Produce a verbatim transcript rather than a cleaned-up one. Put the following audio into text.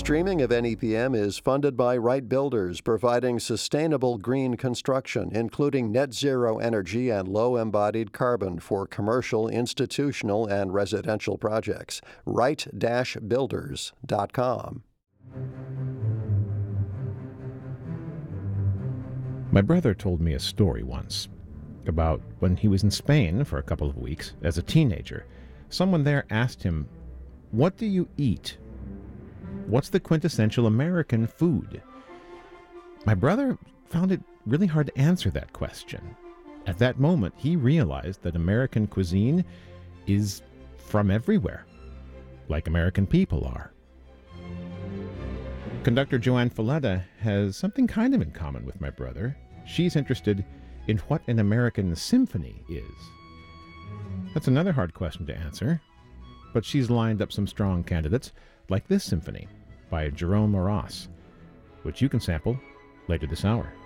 Streaming of N E P M is funded by Wright Builders, providing sustainable green construction, including net zero energy and low embodied carbon for commercial, institutional, and residential projects. Wright Builders dot com. My brother told me a story once about when he was in Spain for a couple of weeks as a teenager. Someone there asked him, "What do you eat? What's the quintessential American food?" My brother found it really hard to answer that question. At that moment, he realized that American cuisine is from everywhere, like American people are. Conductor Joanne Falletta has something kind of in common with my brother. She's interested in what an American symphony is. That's another hard question to answer, but she's lined up some strong candidates, like this symphony by Jerome Moross, which you can sample later this hour.